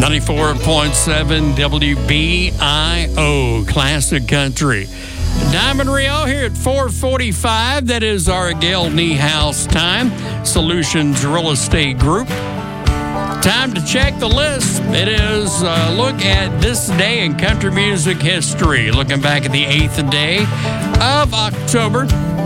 94.7 WBIO Classic Country. Diamond Rio here at 4:45. That is our Gail Niehaus time. Solutions Real Estate Group. Time to check the list. It is a look at this day in country music history. Looking back at the 8th day of October,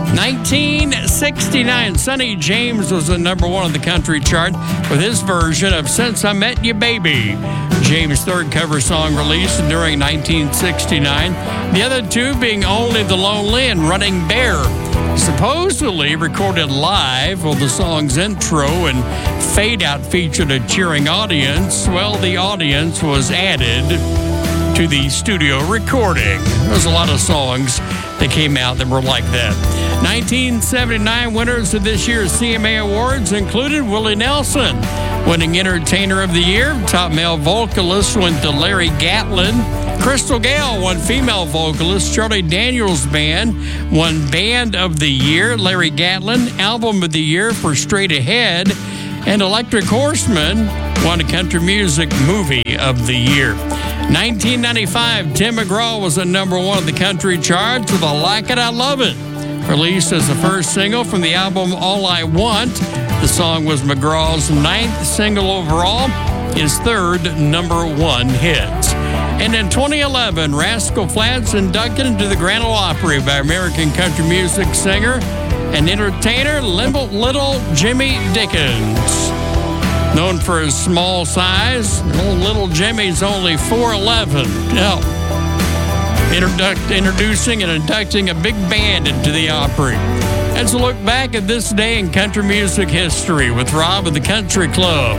1969. Sonny James was the number one on the country chart with his version of Since I Met You Baby. James' third cover song released during 1969. The other two being Only the Lonely and Running Bear. Supposedly recorded live, while the song's intro and fade out featured a cheering audience. Well, the audience was added to the studio recording. There's a lot of songs that came out that were like that. 1979 winners of this year's CMA Awards included Willie Nelson, winning Entertainer of the Year. Top male vocalist went to Larry Gatlin. Crystal Gale won Female Vocalist. Charlie Daniels Band won Band of the Year. Larry Gatlin, Album of the Year for Straight Ahead. And Electric Horseman won a Country Music Movie of the Year. 1995, Tim McGraw was the number one of the country charts with I Like It, I Love It. Released as the first single from the album All I Want. The song was McGraw's 9th single overall, his third number one hit. And in 2011, Rascal Flatts inducted into the Grand Ole Opry by American country music singer and entertainer Little Jimmy Dickens. Known for his small size, Little Jimmy's only 4'11". No. Introducing and inducting a big band into the Opry. Let's look back at this day in country music history with Rob of the Country Club.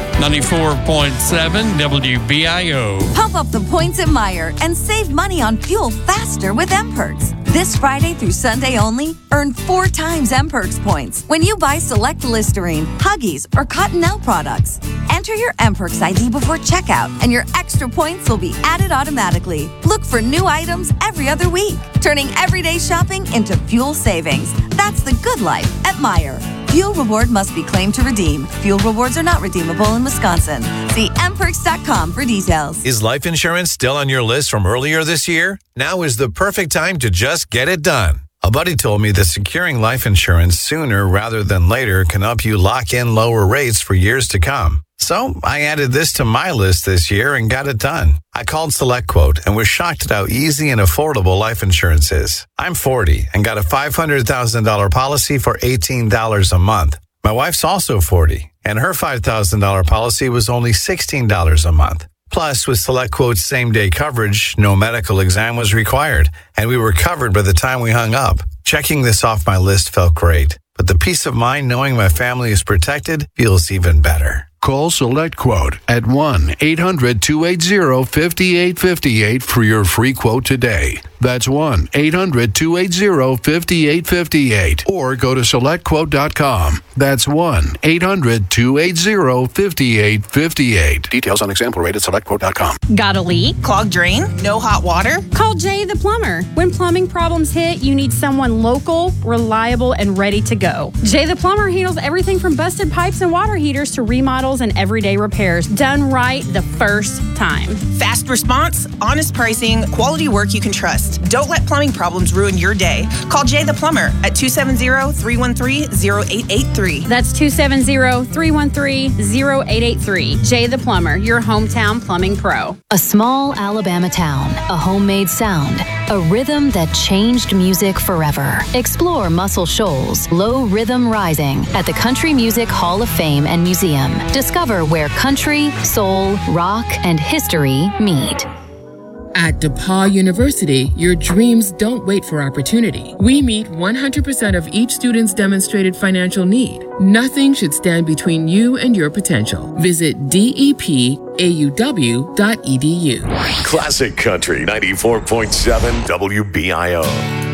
94.7 WBIO. Pump up the points at Meijer and save money on fuel faster with M-Perks. This Friday through Sunday only, earn 4 times M-Perks points when you buy select Listerine, Huggies, or Cottonelle products. Enter your M-Perks ID before checkout, and your extra points will be added automatically. Look for new items every other week, turning everyday shopping into fuel savings. That's the good life at Meijer. Fuel reward must be claimed to redeem. Fuel rewards are not redeemable in Wisconsin. See mperks.com for details. Is life insurance still on your list from earlier this year? Now is the perfect time to just get it done. A buddy told me that securing life insurance sooner rather than later can help you lock in lower rates for years to come. So I added this to my list this year and got it done. I called SelectQuote and was shocked at how easy and affordable life insurance is. I'm 40 and got a $500,000 policy for $18 a month. My wife's also 40 and her $5,000 policy was only $16 a month. Plus, with SelectQuote's same-day coverage, no medical exam was required, and we were covered by the time we hung up. Checking this off my list felt great, but the peace of mind knowing my family is protected feels even better. Call SelectQuote at 1-800-280-5858 for your free quote today. That's 1-800-280-5858. Or go to SelectQuote.com. That's 1-800-280-5858. Details on example rate at SelectQuote.com. Got a leak? Clogged drain? No hot water? Call Jay the Plumber. When plumbing problems hit, you need someone local, reliable, and ready to go. Jay the Plumber handles everything from busted pipes and water heaters to remodels and everyday repairs. Done right the first time. Fast response, honest pricing, quality work you can trust. Don't let plumbing problems ruin your day. Call Jay the Plumber at 270-313-0883. That's 270-313-0883. Jay the Plumber, your hometown plumbing pro. A small Alabama town, a homemade sound, a rhythm that changed music forever. Explore Muscle Shoals, Low Rhythm Rising at the Country Music Hall of Fame and Museum. Discover where country, soul, rock, and history meet. At DePauw University, your dreams don't wait for opportunity. We meet 100% of each student's demonstrated financial need. Nothing should stand between you and your potential. Visit depauw.edu. Classic Country 94.7 WBIO.